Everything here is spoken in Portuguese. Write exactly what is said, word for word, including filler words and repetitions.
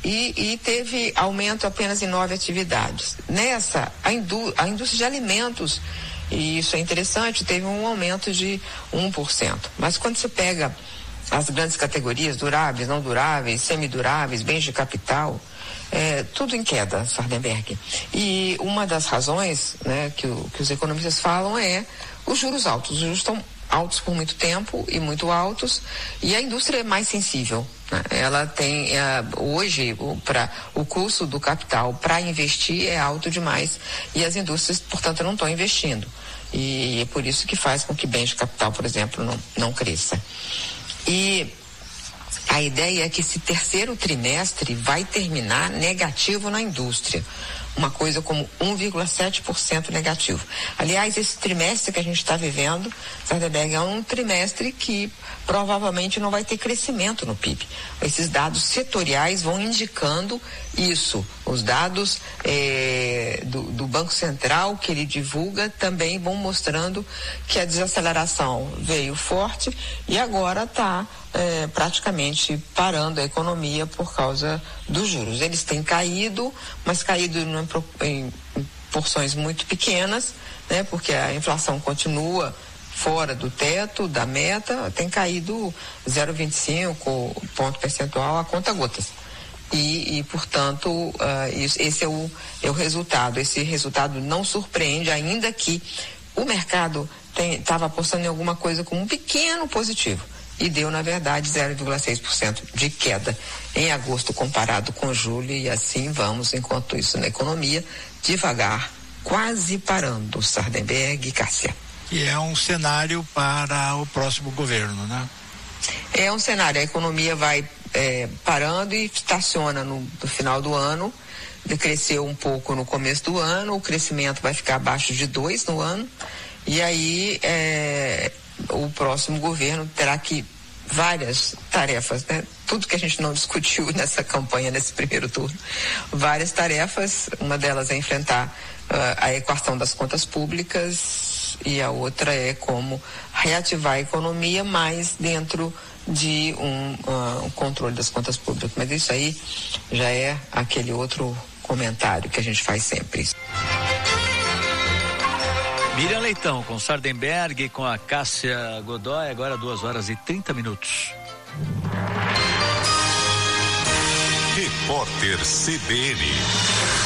e, e teve aumento apenas em nove atividades. Nessa, a, indú a indústria de alimentos, e isso é interessante, teve um aumento de um por cento. Mas quando você pega as grandes categorias, duráveis, não duráveis, semiduráveis, bens de capital, é, tudo em queda, Sardenberg. E uma das razões, né, que, o, que os economistas falam é os juros altos. Os juros estão altos por muito tempo e muito altos, e a indústria é mais sensível, né? Ela tem, é, hoje, o, pra, o custo do capital para investir é alto demais, e as indústrias, portanto, não estão investindo. E, e é por isso que faz com que bens de capital, por exemplo, não, não cresça. E a ideia é que esse terceiro trimestre vai terminar negativo na indústria. Uma coisa como um vírgula sete por cento negativo. Aliás, esse trimestre que a gente está vivendo, Sardenberg, é um trimestre que provavelmente não vai ter crescimento no P I B. Esses dados setoriais vão indicando isso. Os dados eh, do, do Banco Central que ele divulga também vão mostrando que a desaceleração veio forte e agora está É, praticamente parando a economia por causa dos juros. Eles têm caído, mas caído em, em, em porções muito pequenas, né? Porque a inflação continua fora do teto, da meta, tem caído zero vírgula vinte e cinco ponto percentual a conta-gotas. E, e, portanto, uh, isso, esse é o, é o resultado. Esse resultado não surpreende, ainda que o mercado estava apostando em alguma coisa como um pequeno positivo. E deu, na verdade, zero vírgula seis por cento de queda em agosto comparado com julho, e assim vamos, enquanto isso na economia, devagar, quase parando, Sardenberg e Cássia. E é um cenário para o próximo governo, né? É um cenário, a economia vai é, parando e estaciona no, no final do ano, cresceu um pouco no começo do ano, o crescimento vai ficar abaixo de dois no ano, e aí é, o próximo governo terá que várias tarefas, né? Tudo que a gente não discutiu nessa campanha, nesse primeiro turno, várias tarefas, uma delas é enfrentar uh, a equação das contas públicas e a outra é como reativar a economia mais dentro de um, uh, um controle das contas públicas, mas isso aí já é aquele outro comentário que a gente faz sempre. Miriam Leitão com Sardenberg, com a Cássia Godoy, agora duas horas e trinta minutos. Repórter C B N.